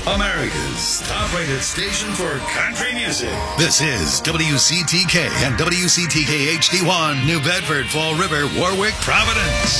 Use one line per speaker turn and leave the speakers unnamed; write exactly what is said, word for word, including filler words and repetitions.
America's top-rated station for country music. This is W C T K and W C T K H D one, New Bedford, Fall River, Warwick, Providence.